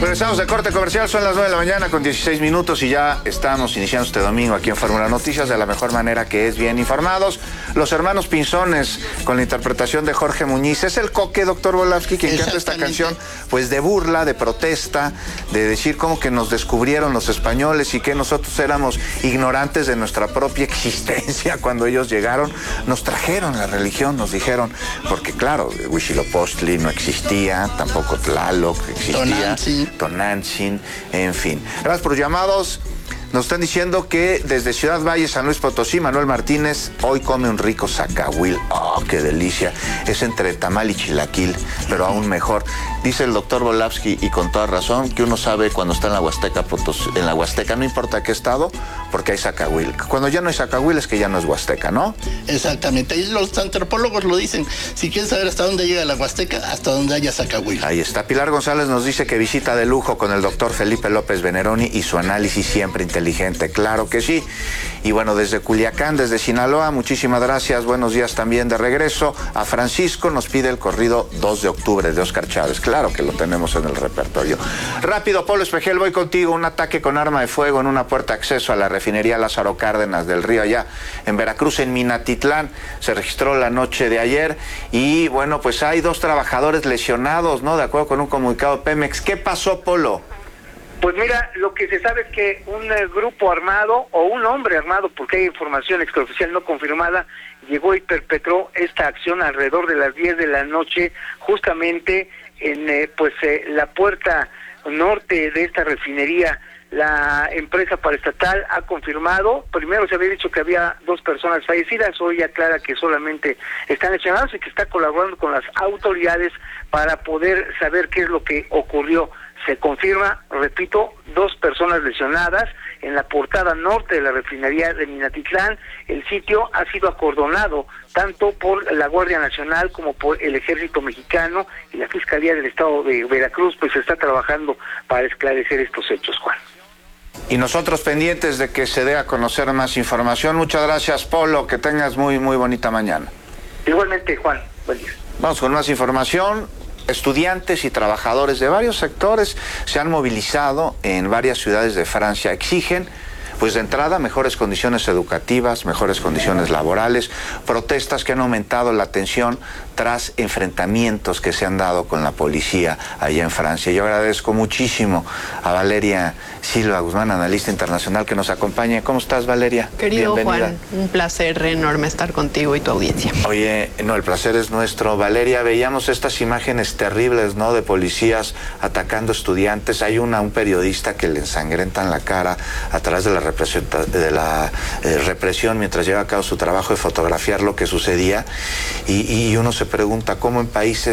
Regresamos de corte comercial, son las 9 de la mañana con 16 minutos y ya estamos iniciando este domingo aquí en Fórmula Noticias de la mejor manera, que es bien informados. Los hermanos Pinzones con la interpretación de Jorge Muñiz. Es el Coque, doctor Volavsky, quien canta esta canción pues de burla, de protesta, de decir cómo que nos descubrieron los españoles y que nosotros éramos ignorantes de nuestra propia existencia cuando ellos llegaron. Nos trajeron la religión, nos dijeron, porque claro, Huitzilopochtli no existía, tampoco Tlaloc existía, Tonantzin, en fin. Gracias por los llamados. Nos están diciendo que desde Ciudad Valle, San Luis Potosí, Manuel Martínez hoy come un rico zacahuil. ¡Oh, qué delicia! Es entre tamal y chilaquil, pero aún mejor. Dice el doctor Volavsky, y con toda razón, que uno sabe cuando está en la Huasteca Potosí, en la Huasteca, no importa qué estado, porque hay zacahuil. Cuando ya no hay zacahuil es que ya no es Huasteca, ¿no? Exactamente. Y los antropólogos lo dicen. Si quieres saber hasta dónde llega la Huasteca, hasta donde haya zacahuil. Ahí está. Pilar González nos dice que visita de lujo con el doctor Felipe López Veneroni y su análisis siempre inteligente. Claro que sí. Y bueno, desde Culiacán, desde Sinaloa, muchísimas gracias. Buenos días también de regreso. A Francisco nos pide el corrido 2 de octubre de Óscar Chávez. Claro que lo tenemos en el repertorio. Rápido, Polo Espejel, voy contigo. Un ataque con arma de fuego en una puerta de acceso a la refinería Lázaro Cárdenas del Río, allá en Veracruz, en Minatitlán. Se registró la noche de ayer y bueno, pues hay 2 trabajadores lesionados, ¿no? De acuerdo con un comunicado de Pemex. ¿Qué pasó, Polo? Pues mira, lo que se sabe es que un grupo armado o un hombre armado, porque hay información extraoficial no confirmada, llegó y perpetró esta acción alrededor de las 10 de la noche, justamente en la puerta norte de esta refinería. La empresa paraestatal ha confirmado, primero se había dicho que había 2 personas fallecidas, hoy aclara que solamente están lesionados y que está colaborando con las autoridades para poder saber qué es lo que ocurrió. Se confirma, repito, 2 personas lesionadas en la portada norte de la refinería de Minatitlán. El sitio ha sido acordonado tanto por la Guardia Nacional como por el Ejército Mexicano, y la Fiscalía del Estado de Veracruz pues está trabajando para esclarecer estos hechos, Juan. Y nosotros pendientes de que se dé a conocer más información. Muchas gracias, Polo, que tengas muy bonita mañana. Igualmente, Juan, buen día. Vamos con más información. Estudiantes y trabajadores de varios sectores se han movilizado en varias ciudades de Francia. Exigen, pues de entrada, mejores condiciones educativas, mejores condiciones laborales, protestas que han aumentado la tensión tras enfrentamientos que se han dado con la policía allá en Francia. Yo agradezco muchísimo a Valeria Silva Guzmán, analista internacional, que nos acompaña. ¿Cómo estás, Valeria? Querido Bienvenida. Juan, un placer enorme estar contigo y tu audiencia. Oye, no, el placer es nuestro. Valeria, veíamos estas imágenes terribles, ¿no?, de policías atacando estudiantes. Hay un periodista que le ensangrentan la cara a través de la represión mientras lleva a cabo su trabajo de fotografiar lo que sucedía, y uno se pregunta cómo en países